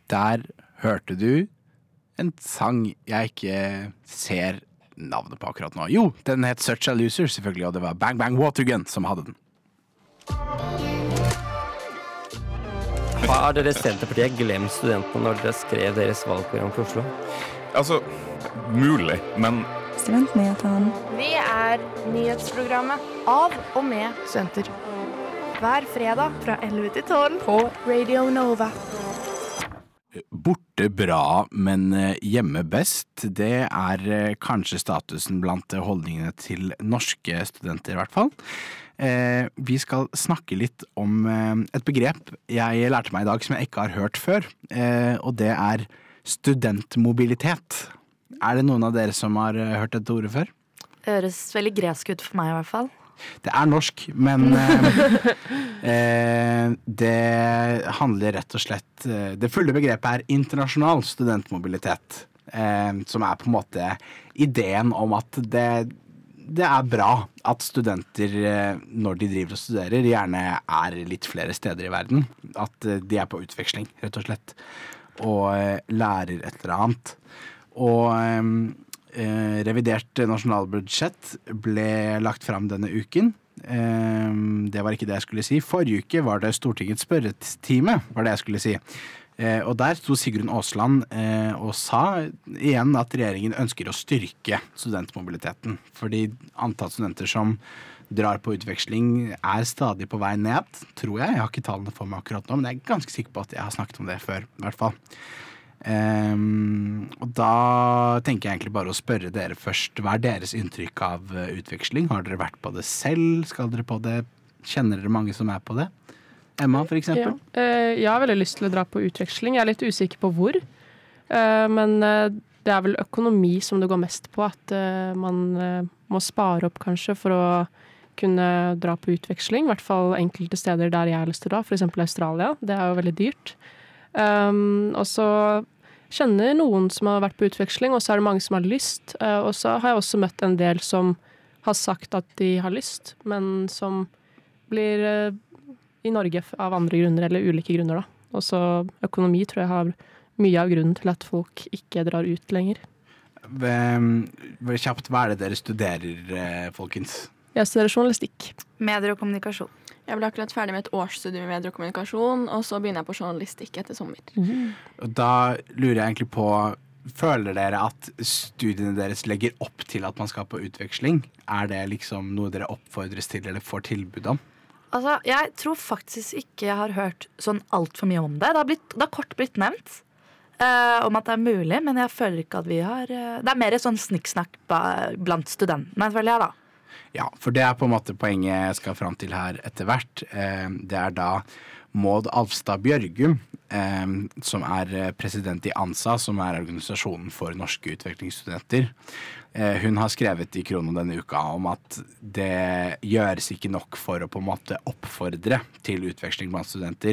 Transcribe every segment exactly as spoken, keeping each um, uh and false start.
Der hørte du en sang jeg ikke ser navnet på akkurat nå. Jo, den het Such a Loser, selvfølgelig, og det var Bang Bang Watergun som hadde den. Har dere Senterpartiet glemt studentene når dere skrev deres valgprogram for Oslo? Altså, mulig, men... Studentnyhetene. Vi er nyhetsprogrammet av og med studenter. Hver fredag fra elleve til tolv på Radio Nova. Borte bra, men hjemme best. Det er kanskje statusen blant holdningene til norske studenter i hvert fall. Eh, vi skal snakke litt om eh, et begrep jeg lærte meg i dag som jeg ikke har hørt før, eh, og det er studentmobilitet. Er det noen av dere som har hørt dette ordet før? Det høres veldig gresk ut for meg i hvert fall. Det er norsk, men eh, eh, det handler rett og slett eh, det fulle begrepet er internasjonal studentmobilitet, eh, som er på en måte ideen om at det, det er bra at studenter, eh, når de driver og studerer, gjerne er litt flere steder i verden. At eh, de er på utveksling, rett og slett, og eh, lærer et eller annet. Og eh, Eh, revidert nasjonalbudsjett ble lagt fram denne uken. Eh, det var ikke det jeg skulle si. Forrige uke var det Stortingets spørretime, var det jeg skulle si. Eh, og der sto Sigrun Aasland eh, og sa igjen at regjeringen ønsker å styrke studentmobiliteten. Fordi antall studenter som drar på utveksling er stadig på vei ned, tror jeg. Jeg har ikke tallene for meg akkurat nå, men jeg er ganske sikker på at jeg har snakket om det før, i hvert fall. Um, og da tenker jeg egentlig bare å spørre dere først. Hva er deres inntrykk av uh, utveksling? Har dere vært på det selv? Skal dere på det? Kjenner dere mange som er på det? Emma, for eksempel? Ja. Uh, jeg har veldig lyst til å dra på utveksling. Jeg er litt usikker på hvor. Uh, men uh, det er vel økonomi som det går mest på. At uh, man uh, må spare opp kanskje for å kunne dra på utveksling. I hvert fall enkelte steder der jeg har lyst til å dra. For eksempel Australia. Det er jo veldig dyrt. Um, og så kjenner noen som har vært på utveksling, og så er det mange som har lyst. Uh, og så har jeg også møtt en del som har sagt at de har lyst, men som blir uh, i Norge av andre grunner, eller ulike grunner da. Og så økonomi tror jeg har mye av grunnen til at folk ikke drar ut lenger. Veldig kjapt, hva er det dere studerer, folkens? Jeg studerer journalistikk. Medier og kommunikasjon. Jeg ble akkurat ferdig med et årsstudium i medier og kommunikasjon, og så begynner jeg på journalistikk etter sommer. Mm. Og da lurer jeg egentlig på, føler dere at studiene deres legger opp til at man skal på utveksling? Er det liksom noe dere oppfordres til eller får tilbud om? Altså, jeg tror faktisk ikke jeg har hørt sånn alt for mye om det. Det har, blitt, det har kort blitt nevnt uh, om at det er mulig, men jeg føler ikke at vi har... Uh, det er mer sånn snikksnakk blant studentene, føler jeg da. Ja, for det er på en måte poenget jeg skal fram til her etter hvert. Det er da Maud Alvstad Bjørgum, som er president i ANSA, som er organisasjonen for norske utvekslingsstudenter. Hun har skrevet i Krono denne uka om at det gjøres ikke nok for å på en måte oppfordre til utveksling blant studenter.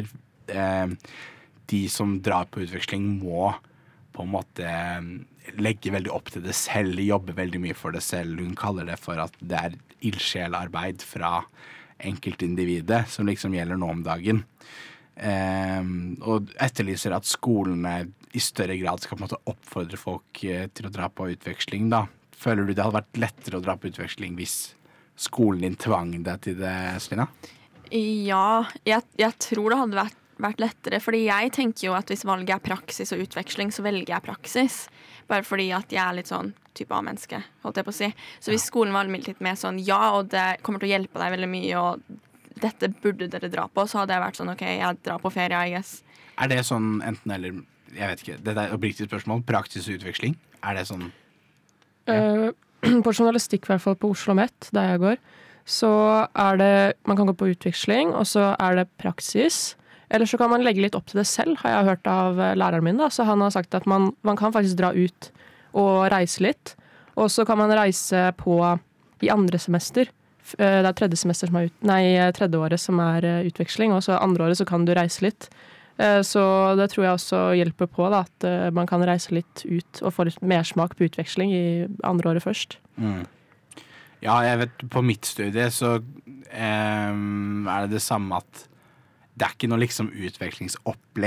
De som drar på utveksling må på en måte legge veldig opp til det selv, jobbe veldig mye for det selv. Hun kaller det for at det er ildsjelarbeid fra enkeltindividet som liksom gjelder nå om dagen. Um, og etterlyser at skolene i større grad skal på en måte oppfordre folk til å dra på utveksling da. Føler du det hadde vært lettere å dra på utveksling hvis skolen din tvang deg til det, Stina? Ja, jeg, jeg tror det hadde vært vært lettere, fordi jeg tenker jo at hvis valget er praksis og utveksling, så velger jeg praksis. Bare fordi at jeg er litt sånn type A-menneske, holdt jeg på å si. Så hvis skolen var litt mer sånn, ja, og det kommer til å hjelpe deg veldig mye, og dette burde dere dra på, så hadde jeg vært sånn, ok, jeg drar på ferie, I guess. Er det sånn enten eller, jeg vet ikke, det er et oppriktig spørsmål, praksis og utveksling? Er det sånn? Ja. Uh, på journalistikk, i hvert fall på Oslo Met, der jeg går, så er det, man kan gå på utveksling, og så er det praksis. Eller så kan man legge litt opp til det selv, har jeg hørt av læreren min. Da. Så han har sagt at man, man kan faktisk dra ut og reise litt. Og så kan man reise på i andre semester. Det er tredje semester som er ut, nei, tredje året som er utveksling, og så andre året så kan du reise litt. Så det tror jeg også hjelper på, da, at man kan reise litt ut og få litt mersmak på utveksling i andre året først. Mm. Ja, jeg vet, på mitt studie så eh, er det det samme at det er ikke noe liksom utvekslingsopplegg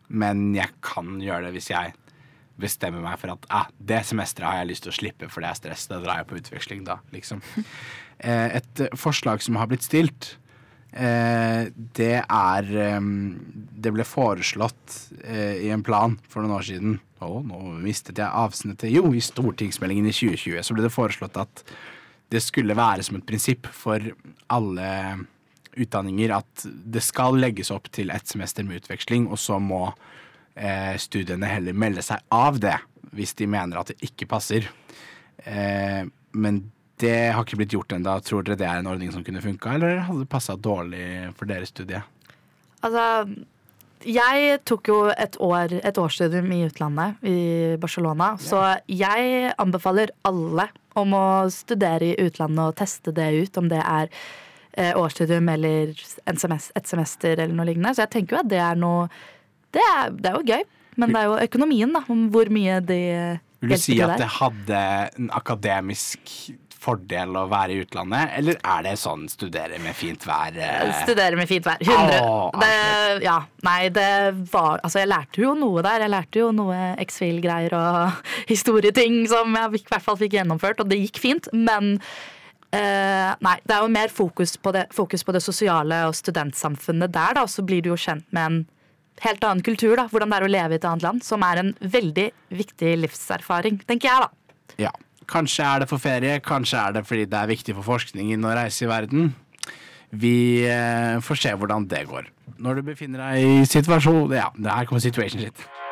men jeg kan gjøre det hvis jeg bestemmer meg for at ah, det semesteret har jeg lyst til å slippe, for det er stress, da drar jeg på utveksling da, liksom. Eh, et forslag som har blitt stilt, eh, det er um, det ble foreslått eh, i en plan for noen år siden. Å, nå mistet jeg avsnittet. Jo, i stortingsmeldingen i tjue tjue så ble det foreslått at det skulle være som et prinsipp for alle utdanninger at det skal legges opp til et semester med utveksling, og så må eh, studiene heller melde seg av det hvis de mener at det ikke passer. Eh, men det har ikke blitt gjort enda. Tror dere det er en ordning som kunne funka, eller hadde det passet dårlig for deres studie? Altså, jeg tok jo et år, et årsstudium i utlandet, i Barcelona, så jeg anbefaler alle om å studere i utlandet og teste det ut, om det er eh, årsstudium eller en semester, et semester eller noe lignende. Så jeg tenker jo at det er noe, det er, det er jo gøy, men det er jo økonomien da, om hvor mye de Vil du si at det hadde en akademisk fordel å være i utlandet, eller er det sånn studere med fint vær? Eh? Studere med fint vær. hundre. Åh, det, ja, nei, det var Altså, jeg lærte jo noe der. Jeg lærte jo noe X-Fil-greier og historieting som jeg i hvert fall fikk gjennomført, og det gikk fint, men eh, nei, det er jo mer fokus på det, fokus på det sosiale og studentsamfunnet der, da, og så blir du jo kjent med en helt annen kultur, da, hvordan det er å leve i et annet land, som er en veldig viktig livserfaring, tenker jeg, da. Ja. Kanskje er det for ferie, kanskje er det fordi det er viktig for forskningen å reise i verden. Vi eh, får se hvordan det går. Når du befinner deg i situasjon, ja, det her kommer situation shit.